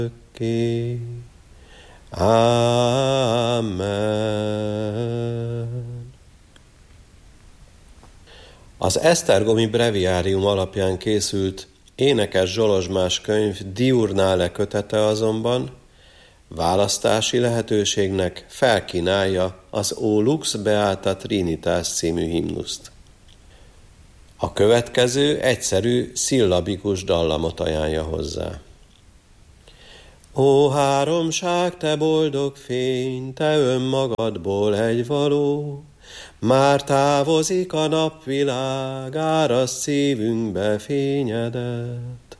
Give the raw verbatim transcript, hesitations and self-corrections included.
örökké. Amen. Az Esztergomi breviárium alapján készült Énekes Zsolozsmás könyv diurnále kötete azonban választási lehetőségnek felkínálja az O Lux Beata Trinitas című himnuszt. A következő egyszerű szillabikus dallamot ajánlja hozzá. Ó háromság, te boldog fény, te önmagadból egyvaló, már távozik a napvilág, áraszt szívünkbe fényedet.